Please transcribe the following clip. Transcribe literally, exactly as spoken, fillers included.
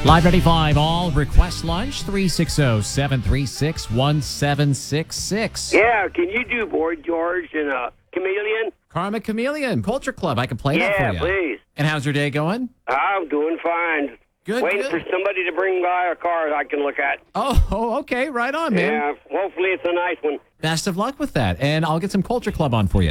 Live ninety-five all. Request lunch three six zero, seven three six, one seven six six. Yeah, can you do Boy George and uh, Chameleon? Karma Chameleon, Culture Club. I can play that Yeah, for you. please. And how's your day going? I'm doing fine. Good, Waiting good. for somebody to bring by a car I can look at. Oh, oh, okay. Right on, man. Yeah, hopefully it's a nice one. Best of luck with that. And I'll get some Culture Club on for you.